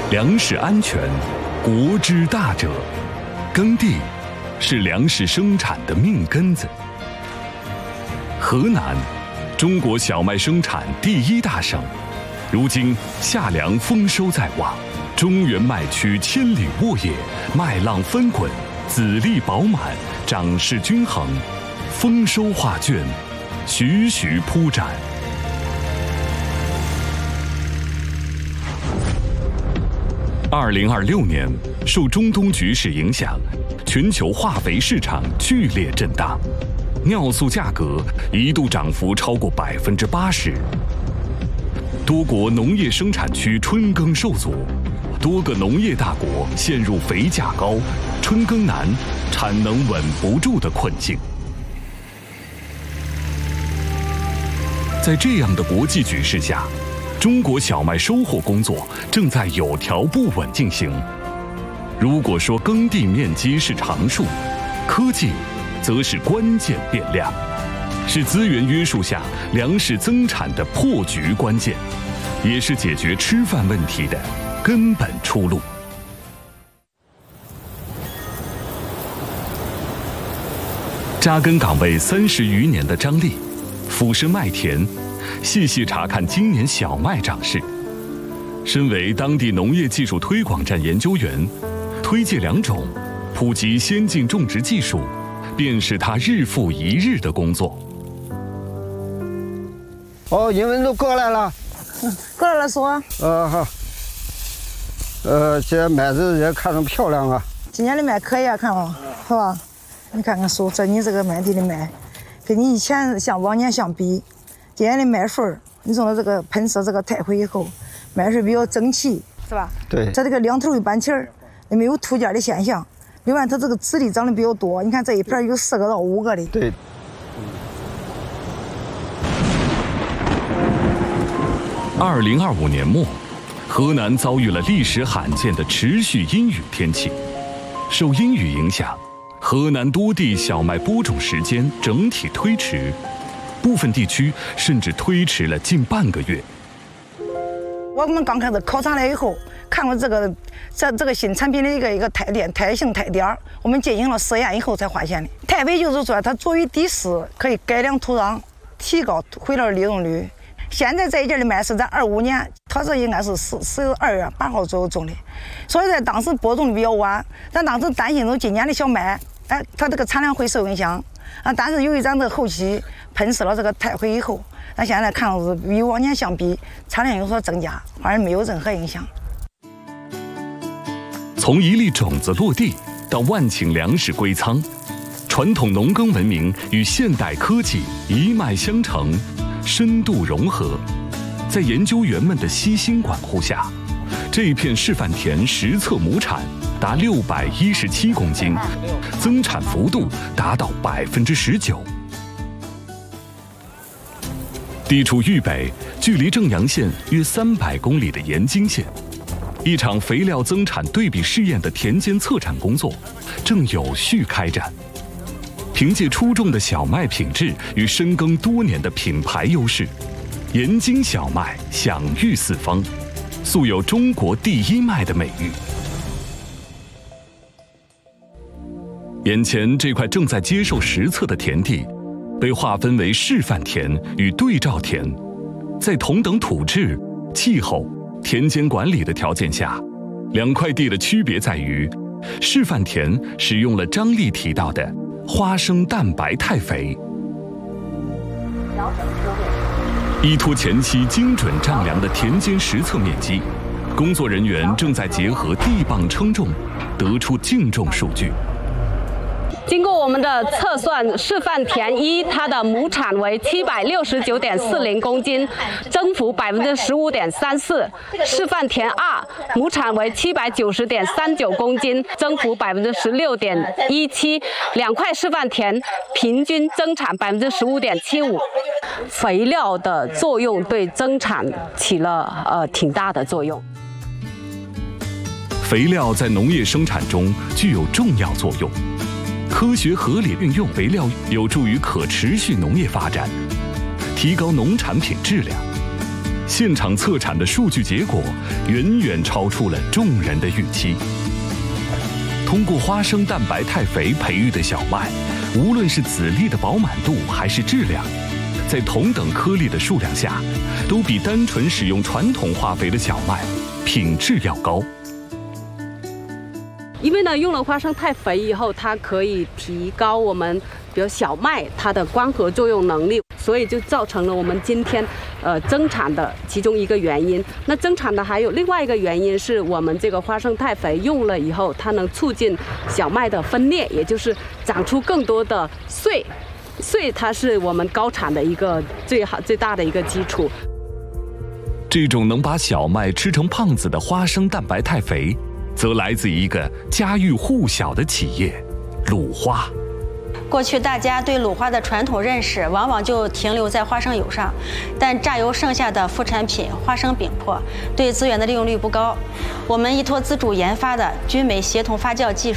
粮食安全，国之大者。耕地是粮食生产的命根子。河南，中国小麦生产第1大省，如今夏粮丰收在望，中原麦区千里沃野，麦浪翻滚，籽粒饱满，长势均衡，丰收画卷，徐徐铺展。2026年，受中东局势影响，全球化肥市场剧烈震荡，尿素价格一度涨幅超过80%。多国农业生产区春耕受阻，多个农业大国陷入肥价高、春耕难、产能稳不住的困境。在这样的国际局势下，中国小麦收获工作正在有条不紊进行。如果说耕地面积是常数，科技则是关键变量，是资源约束下粮食增产的破局关键，也是解决吃饭问题的根本出路。扎根岗位30余年的张丽，俯视麦田，细细查看今年小麦长势。身为当地农业技术推广站研究员，推介良种，普及先进种植技术，便是他日复一日的工作。 哦，英文都过来了。 过来了，说。 好。这麦子也看着漂亮啊。 今年的麦可以啊，看了，是吧？你看看叔，你这个麦地的麦，跟你以前往年相比，今年的麦穗儿，你说的这个喷射这个太灰以后，麦穗比较整齐，是吧？ 对。 它这个两头一板起儿，也没有秃尖的现象。另外，它这个籽粒长得比较多，你看这一片有4个到5个的。 对。 2025年末，河南遭遇了历史罕见的持续阴雨天气。受阴雨影响，河南多地小麦播种时间整体推迟，部分地区甚至推迟了近半个月。 我们刚开始考察了以后，看过这个新产品的一个胎性胎点，我们进行了试验以后才发现的。胎肥就是说它作为底施，可以改良土壤，提高肥料利用率。现在这一届的麦是在25年，它这应该是12月8号左右种的，所以在当时播种的比较晚。咱当时担心着今年的小麦，它这个产量会受影响啊。但是由于咱这后期喷施了这个胎肥以后，咱现在看到是与往年相比，产量有所增加，反而没有任何影响。 从一粒种子落地到万顷粮食归仓，传统农耕文明与现代科技一脉相承，深度融合。在研究员们的悉心管护下，这片示范田实测亩产达617公斤，增产幅度达到19%。地处豫北，距离正阳县约300公里的延津县，一场肥料增产对比试验的田间测产工作正有序开展。凭借出众的小麦品质与深耕多年的品牌优势，延津小麦享誉四方，素有中国第1麦的美誉。眼前这块正在接受实测的田地，被划分为示范田与对照田。在同等土质、气候、田间管理的条件下，两块地的区别在于，示范田使用了张丽提到的花生蛋白肽肥。依托前期精准丈量的田间实测面积，工作人员正在结合地磅称重，得出净重数据。 经过我们的测算，示范田1它的亩产为769.40公斤，增幅15.34%；示范田2亩产为790.39公斤，增幅16.17%。两块示范田平均增产15.75%。肥料的作用对增产起了挺大的作用。 肥料在农业生产中具有重要作用。科学合理运用肥料有助于可持续农业发展，提高农产品质量。 现场测产的数据结果远远超出了众人的预期。通过花生蛋白肽肥培育的小麦，无论是籽粒的饱满度还是质量，在同等颗粒的数量下，都比单纯使用传统化肥的小麦品质要高。 因为呢，用了花生肽肥以后，它可以提高我们比如小麦它的光合作用能力，所以就造成了我们今天增产的其中一个原因。那增产的还有另外一个原因是我们这个花生肽肥用了以后，它能促进小麦的分裂，也就是长出更多的穗。穗它是我们高产的一个最大的一个基础。 这种能把小麦吃成胖子的花生蛋白肽肥，则来自一个家喻户晓的企业——鲁花。 过去大家对鲁花的传统认识往往就停留在花生油上，但榨油剩下的副产品花生饼粕对资源的利用率不高。我们依托自主研发的均酶协同发酵技术，